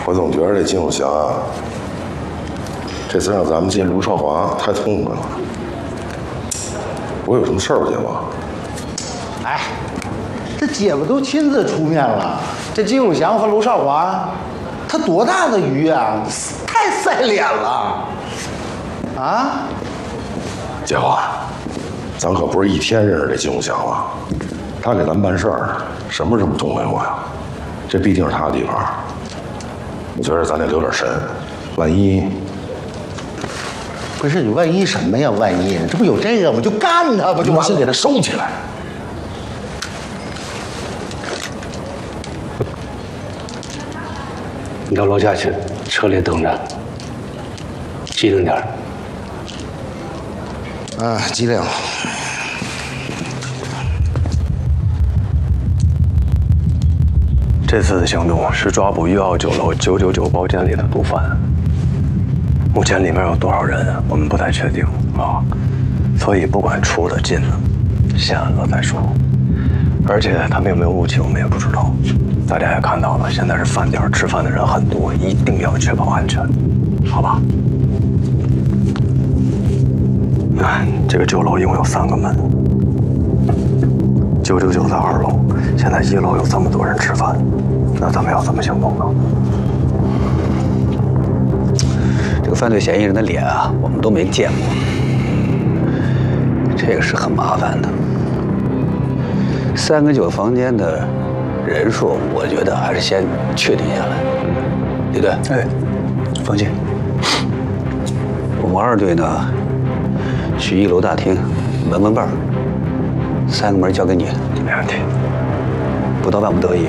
我总觉得这金永祥啊，这次让咱们进卢少华太痛快了。我有什么事儿吧，姐夫？ 哎，这姐夫都亲自出面了。这金永祥和卢少华，他多大的鱼啊，太塞脸了。啊， 姐夫，咱可不是一天认识这金永祥了。他给咱办事儿，什么时候不痛快过呀？这毕竟是他的地盘。我觉得咱得留点神，万一…… 不是你万一什么呀？万一这不有这个吗？就干他不就完了？ 先给他收起来。 你到楼下去，车里等着，机灵点。 啊，机灵。 这次的行动是抓捕1号酒楼999包间里的毒贩。目前里面有多少人，我们不太确定啊，所以不管出了进了，先安了再说。而且他们有没有武器，我们也不知道。大家也看到了，现在是饭点，吃饭的人很多，一定要确保安全，好吧？你看，这个酒楼一共有3个门，999在2楼，现在1楼有这么多人吃饭，那咱们要怎么行动呢？ 这个犯罪嫌疑人的脸啊，我们都没见过，这个是很麻烦的。3个9房间的人数，我觉得还是先确定下来，对不对？ 哎，放心。 我们2队呢，去1楼大厅闻闻味儿，3个门交给你， 没问题。 不到万不得已，